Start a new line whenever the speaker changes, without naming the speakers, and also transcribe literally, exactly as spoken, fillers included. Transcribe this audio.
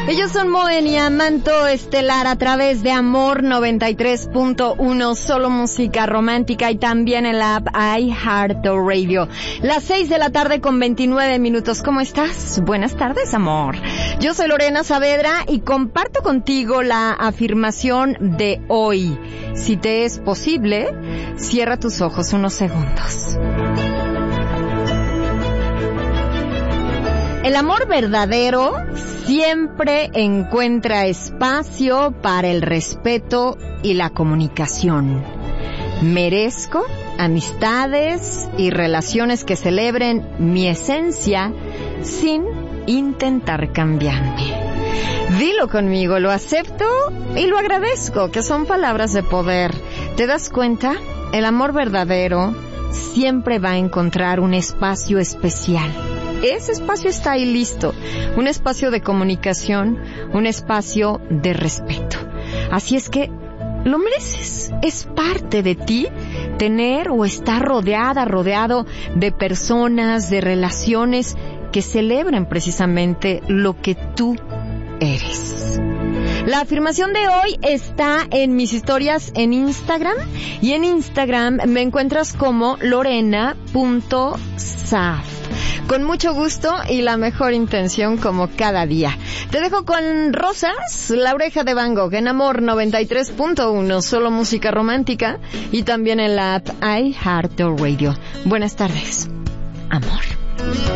Ellos son Moenia, manto estelar a través de Amor noventa y tres punto uno, solo música romántica, y también en la app iHeartRadio. Las seis de la tarde con veintinueve minutos. ¿Cómo estás? Buenas tardes, amor. Yo soy Lorena Saavedra y comparto contigo la afirmación de hoy. Si te es posible, cierra tus ojos unos segundos. El amor verdadero siempre encuentra espacio para el respeto y la comunicación. Merezco amistades y relaciones que celebren mi esencia sin intentar cambiarme. Dilo conmigo, lo acepto y lo agradezco, que son palabras de poder. ¿Te das cuenta? El amor verdadero siempre va a encontrar un espacio especial. Ese espacio está ahí listo, un espacio de comunicación, un espacio de respeto. Así es que lo mereces, es parte de ti tener o estar rodeada, rodeado de personas, de relaciones que celebren precisamente lo que tú eres. La afirmación de hoy está en mis historias en Instagram, y en Instagram me encuentras como lorena punto saaf. Con mucho gusto y la mejor intención, como cada día. Te dejo con Rosas, La Oreja de Van Gogh, en Amor noventa y tres punto uno, solo música romántica, y también en la app iHeartRadio. Buenas tardes, amor.